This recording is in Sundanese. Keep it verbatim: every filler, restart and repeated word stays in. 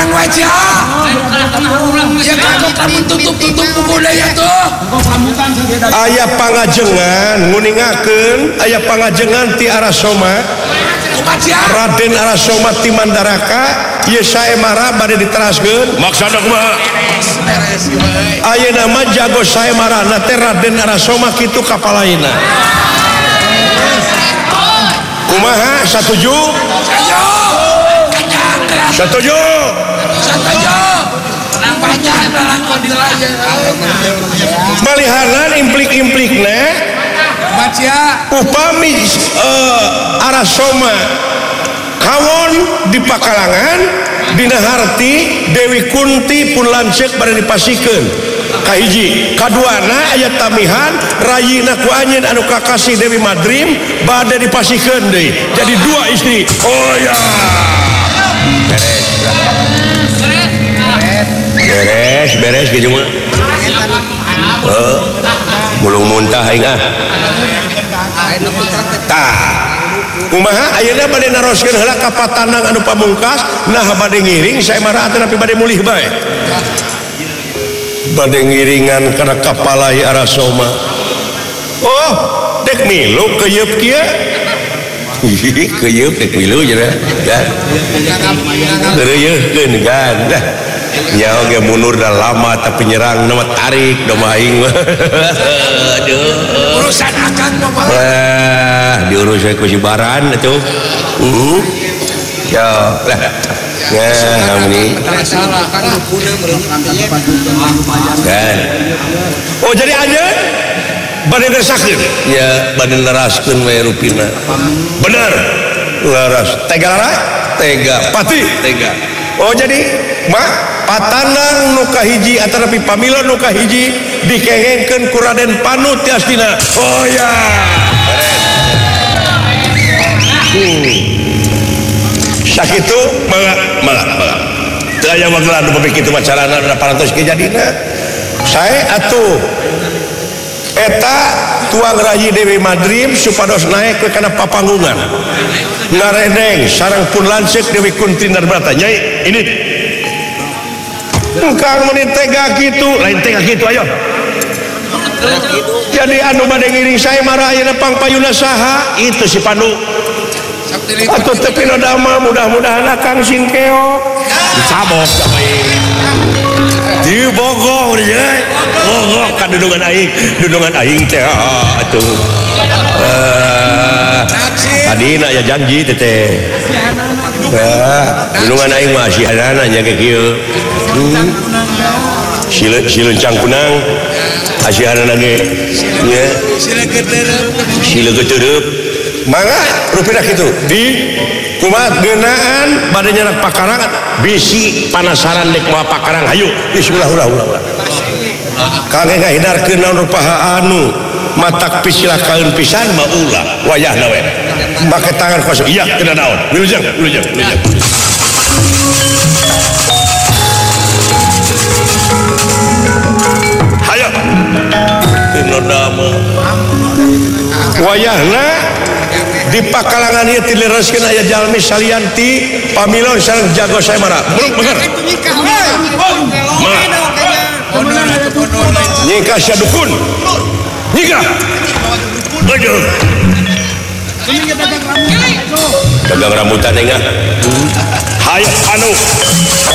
tenang wajah ya kagok kamu tutup-tutup budaya tuh aya pangajengan nguningakeun aya pangajengan ti Arasoma Raden Arasoma ti Mandaraka ieu saemara bade diteraskeun maksana kumaha aya nama jago saemarana teh Raden Arasoma kitu kapalaina kumaha satuju satuju satuju malihanan implik-implikna upami uh, Arasoma kawon di Pakalangan dina harti Dewi Kunti pun lanceuk bade dipasikeun kahiji kaduana aya tamihan rayina ku anjeun anu kakasih Dewi Madrim bade dipasikeun deui jadi dua istri oh ya beres beres gitu mah oh mulung muntah aing ah tah kumaha ayeuna bade naroskeun heula ka patanang anu pamungkas nah bade ngiring saemara teh tapi bade mulih bae bade ngiringan kana kapalai Arasoma oh dek milu keuyeub kieu keuyeub dek milu cenah kan reuyeuskeun kan nya oge mundur dah lama tapi nyerang nama tarik domah aing aduh urusan akang mah wah diurus ku si Baran atuh uh ya lah ya ini kan oh jadi anjeun bade ngesakeun ya bade neraskeun we rupina bener laras tega lara tega pati tega oh jadi mah patanang nu kahiji atanapi pamila nu kahiji dikengengkeun ku Raden Panu tiastina oh ya hmm. sakitu mangga mangga mangga teu aya wagelan nu kitu macarana da parantos kejadina sae atuh eta tuang rayi Dewi Madrim supados naik ke kana papanggungan ngaredeng sareng pun lanceuk Dewi Kunti Narbrata nyai ini engkang menit tega gitu lain tega gitu ayo jadi anu bade ngiring saya marah ayeuna pangpayuna saha itu si Pandu atuh teu pinodama mudah-mudahan Kang Singkeo dicabok di Bogor ya Bogor kan dudungan aing dudungan aing teh atuh tadina ya janji teh teh dudungan aing mah si anana nya kieu sila silencang kunang asihanana ge nya sila geutereup mangga rupina kitu di kumaha geunaan bade nyanak pakarangan bisi panasaran dek moal pakarang hayu bismillah ulah ulah ulah kangge ngahindarkeun naon rupaha anu matak pisilakaeun pisan mah ulah wayahna we make tangan kosong iya teu naon wilujeng wilujeng wilujeng hayo teu dama wayahna di Pakalangan ieu dilereskeun aya jalmi salianti pamilon sareng jago saemara bener nyika sia dukun nyika aduh dagang rambutan enggak hayo anu